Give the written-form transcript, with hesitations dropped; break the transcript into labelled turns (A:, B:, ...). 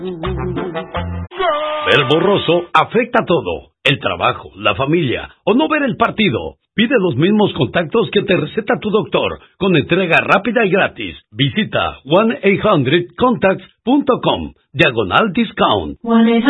A: Ver borroso afecta todo: el trabajo, la familia o no ver el partido. Pide los mismos contactos que te receta tu doctor con entrega rápida y gratis. Visita 1-800-CONTACTS.com/discount.
B: 1-800